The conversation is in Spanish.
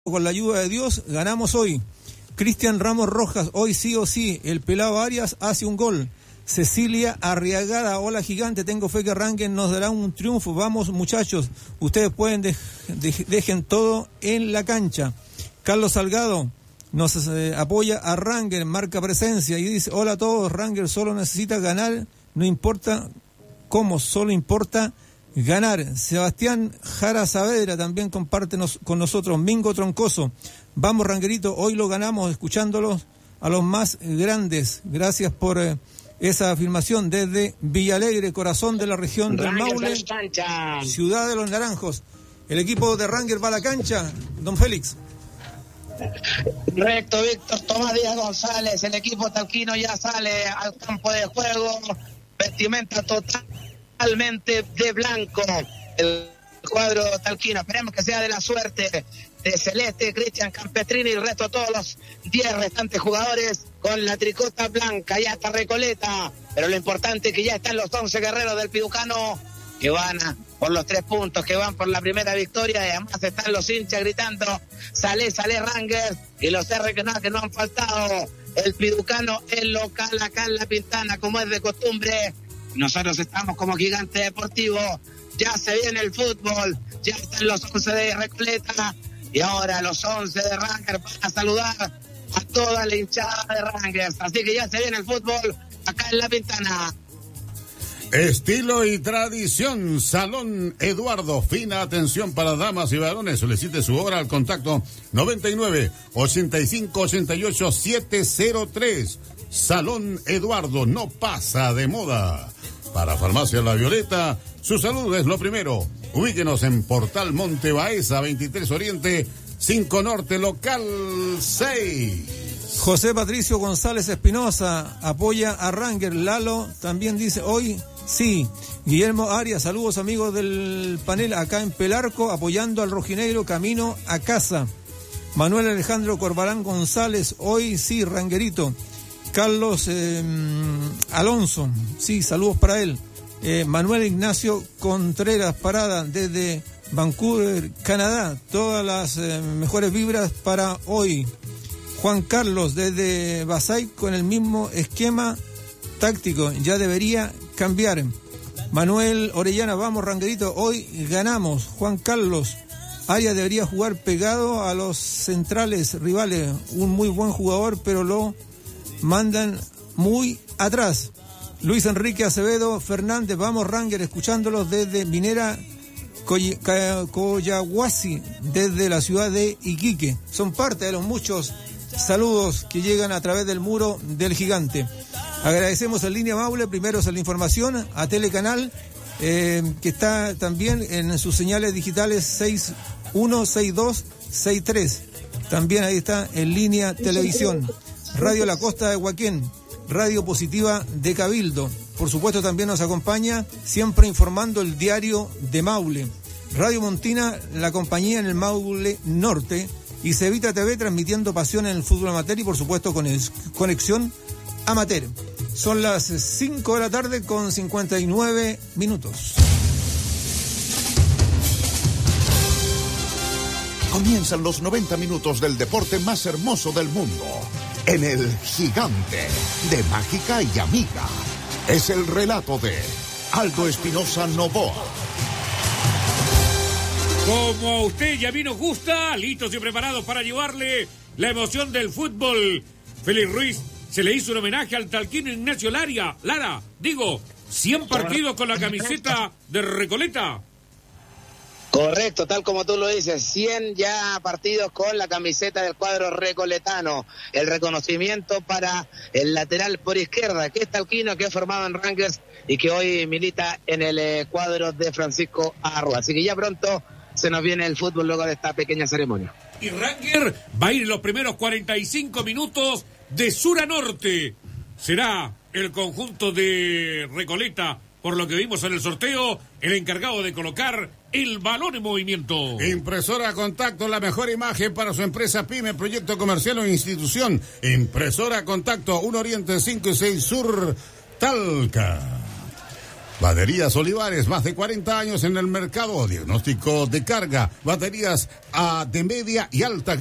Con la ayuda de Dios, ganamos hoy. Cristian Ramos Rojas, hoy sí o sí. El pelado Arias hace un gol. Cecilia Arriagada, hola gigante, tengo fe que Rangers nos dará un triunfo. Vamos muchachos, ustedes pueden, dejen todo en la cancha. Carlos Salgado nos apoya a Rangers, marca presencia y dice, hola a todos, Rangers solo necesita ganar, no importa cómo, solo importa ganar. Sebastián Jara Saavedra también comparte con nosotros. Mingo Troncoso, vamos Rangerito, hoy lo ganamos escuchándolos a los más grandes. Gracias por esa afirmación desde Villalegre, corazón de la región del Maule, ciudad de los Naranjos. El equipo de Rangers va a la cancha, don Félix. Correcto, Víctor Tomás Díaz González, el equipo talquino ya sale al campo de juego, vestimenta totalmente de blanco, el cuadro talquino. Esperemos que sea de la suerte de Celeste, Cristian Campestrini y el resto de todos los 10 restantes jugadores con la tricota blanca. Ya está Recoleta, pero lo importante es que ya están los 11 guerreros del Piducano que van por los 3 puntos, que van por la primera victoria, y además están los hinchas gritando sale Rangers, y los R que no han faltado. El Piducano, el local acá en La Pintana, como es de costumbre. Nosotros estamos como Gigante Deportivo, ya se viene el fútbol, ya están los 11 de Recoleta, y ahora los 11 de Rangers van a saludar a toda la hinchada de Rangers, así que ya se viene el fútbol acá en La Pintana. Estilo y tradición, Salón Eduardo, fina atención para damas y varones. Solicite su hora al contacto 99-85-88-703. Salón Eduardo, no pasa de moda. Para Farmacia La Violeta, su salud es lo primero. Ubíquenos en Portal Monte Baeza, 23 Oriente, 5 Norte, local 6. José Patricio González Espinosa apoya a Rangers. Lalo también dice hoy sí. Guillermo Arias, saludos amigos del panel acá en Pelarco, apoyando al rojinegro camino a casa. Manuel Alejandro Corbalán González, hoy sí, Rangerito. Carlos Alonso, sí, saludos para él. Manuel Ignacio Contreras Parada desde Vancouver, Canadá, todas las mejores vibras para hoy. Juan Carlos desde Basay con el mismo esquema táctico, ya debería cambiar. Manuel Orellana, vamos Rangerito, hoy ganamos. Juan Carlos, Arias debería jugar pegado a los centrales rivales, un muy buen jugador, pero lo mandan muy atrás. Luis Enrique Acevedo Fernández, vamos Rangers, escuchándolos desde Minera Coyahuasi, desde la ciudad de Iquique. Son parte de los muchos saludos que llegan a través del muro del gigante. Agradecemos en línea Maule, primero es la información, a Telecanal, que está también en sus señales digitales 616263. También ahí está en línea televisión. Radio La Costa de Huaquén, Radio Positiva de Cabildo. Por supuesto también nos acompaña, siempre informando, el diario de Maule. Radio Montina, la compañía en el Maule Norte. Y Cevita TV transmitiendo pasión en el fútbol amateur y por supuesto con conexión amateur. Son las 5 de la tarde con 59 minutos. Comienzan los 90 minutos del deporte más hermoso del mundo. En el Gigante de Mágica y Amiga. Es el relato de Aldo Espinosa Novoa. Como a usted y a mí nos gusta, listos y preparados para llevarle la emoción del fútbol. Félix Ruiz se le hizo un homenaje al talquino Ignacio Lara, 100 partidos con la camiseta de Recoleta. Correcto, tal como tú lo dices, 100 ya partidos con la camiseta del cuadro recoletano. El reconocimiento para el lateral por izquierda, que es talquino, que es formado en Rangers y que hoy milita en el cuadro de Francisco Arrua. Así que ya pronto se nos viene el fútbol luego de esta pequeña ceremonia. Y Rangers va a ir en los primeros 45 minutos de sur a norte. Será el conjunto de Recoleta, por lo que vimos en el sorteo, el encargado de colocar el balón en movimiento. Impresora Contacto, la mejor imagen para su empresa, pyme, proyecto comercial o institución. Impresora Contacto, 1 Oriente 5 y 6 Sur, Talca. Baterías Olivares, más de 40 años en el mercado. Diagnóstico de carga, baterías de media y alta